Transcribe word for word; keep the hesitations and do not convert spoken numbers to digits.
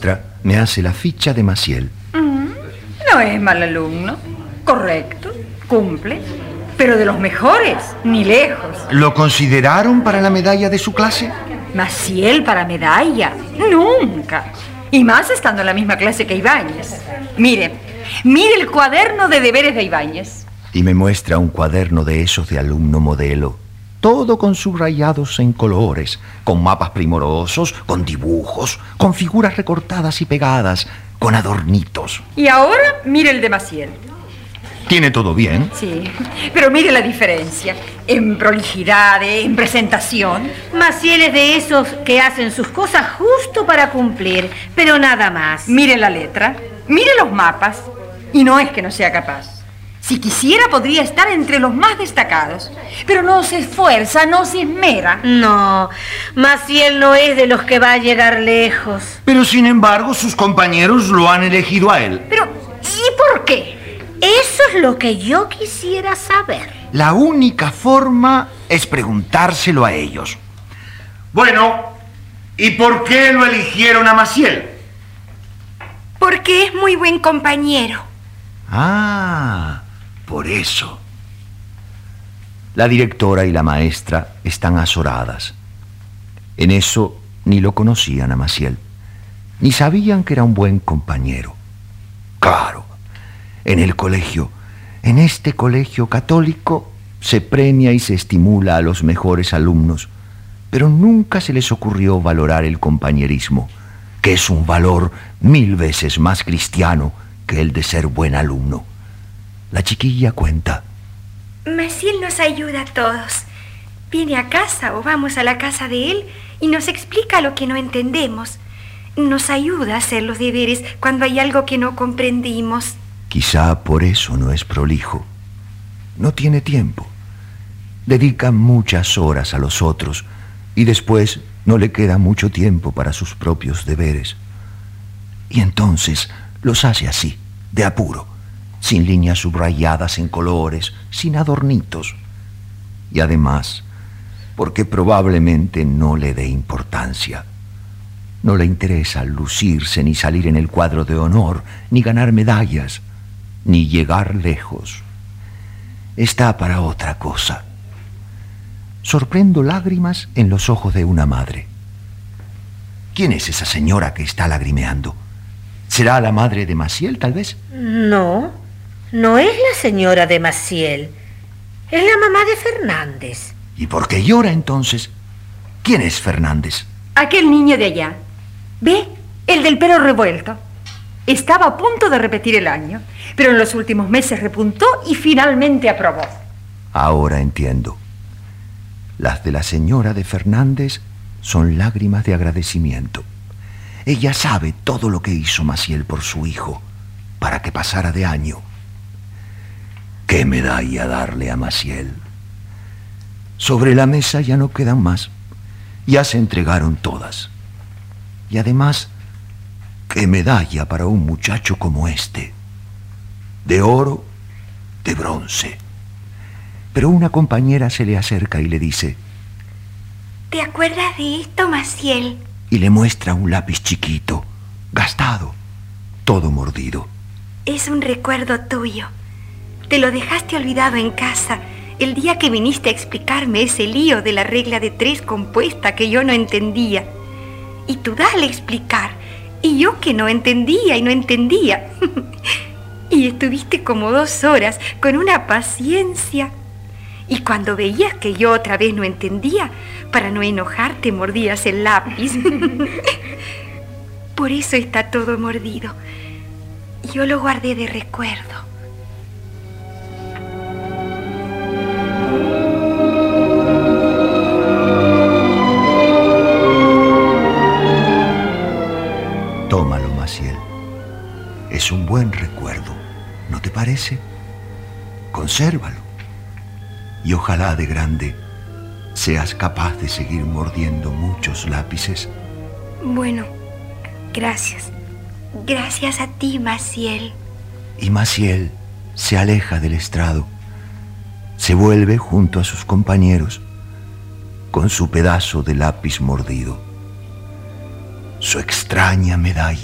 maestra me hace la ficha de Maciel. Mm, no es mal alumno. Correcto, cumple. Pero de los mejores, ni lejos. ¿Lo consideraron para la medalla de su clase? Maciel para medalla, nunca. Y más estando en la misma clase que Ibáñez. Mire, mire el cuaderno de deberes de Ibáñez. Y me muestra un cuaderno de esos de alumno modelo. Todo con subrayados en colores, con mapas primorosos, con dibujos, con figuras recortadas y pegadas, con adornitos. Y ahora mire el de Maciel. ¿Tiene todo bien? Sí, pero mire la diferencia. En prolijidad, en presentación. Maciel es de esos que hacen sus cosas justo para cumplir, pero nada más. Mire la letra, mire los mapas. Y no es que no sea capaz. Si quisiera, podría estar entre los más destacados. Pero no se esfuerza, no se esmera. No, Maciel no es de los que va a llegar lejos. Pero sin embargo, sus compañeros lo han elegido a él. Pero, ¿y por qué? Eso es lo que yo quisiera saber. La única forma es preguntárselo a ellos. Bueno, ¿y por qué lo eligieron a Maciel? Porque es muy buen compañero. Ah, por eso. La directora y la maestra están azoradas. En eso ni lo conocían a Maciel, ni sabían que era un buen compañero. Claro. En el colegio, en este colegio católico, se premia y se estimula a los mejores alumnos, pero nunca se les ocurrió valorar el compañerismo, que es un valor mil veces más cristiano que el de ser buen alumno. La chiquilla cuenta. Maciel nos ayuda a todos. Viene a casa o vamos a la casa de él y nos explica lo que no entendemos. Nos ayuda a hacer los deberes cuando hay algo que no comprendimos. Quizá por eso no es prolijo. No tiene tiempo. Dedica muchas horas a los otros y después no le queda mucho tiempo para sus propios deberes. Y entonces los hace así, de apuro, sin líneas subrayadas en colores, sin adornitos. Y además, porque probablemente no le dé importancia. No le interesa lucirse, ni salir en el cuadro de honor, ni ganar medallas, ni llegar lejos. Está para otra cosa. Sorprendo lágrimas en los ojos de una madre. ¿Quién es esa señora que está lagrimeando? ¿Será la madre de Maciel, tal vez? No, no es la señora de Maciel. Es la mamá de Fernández. ¿Y por qué llora entonces? ¿Quién es Fernández? Aquel niño de allá. ¿Ve? El del pelo revuelto. Estaba a punto de repetir el año, pero en los últimos meses repuntó y finalmente aprobó. Ahora entiendo. Las de la señora de Fernández son lágrimas de agradecimiento. Ella sabe todo lo que hizo Maciel por su hijo, para que pasara de año. ¿Qué medalla darle a Maciel? Sobre la mesa ya no quedan más. Ya se entregaron todas. Y además, ¿qué medalla para un muchacho como este? De oro, de bronce. Pero una compañera se le acerca y le dice: ¿Te acuerdas de esto, Maciel? Y le muestra un lápiz chiquito, gastado, todo mordido. Es un recuerdo tuyo. Te lo dejaste olvidado en casa el día que viniste a explicarme ese lío de la regla de tres compuesta que yo no entendía. Y tú dale a explicar, y yo que no entendía y no entendía. Y estuviste como dos horas con una paciencia. Y cuando veías que yo otra vez no entendía, para no enojarte mordías el lápiz. Por eso está todo mordido. Yo lo guardé de recuerdo. Tómalo, Maciel. Es un buen recuerdo, ¿no te parece? Consérvalo. Y ojalá de grande seas capaz de seguir mordiendo muchos lápices. Bueno, gracias. Gracias a ti, Maciel. Y Maciel se aleja del estrado. Se vuelve junto a sus compañeros con su pedazo de lápiz mordido. Su extraña medalla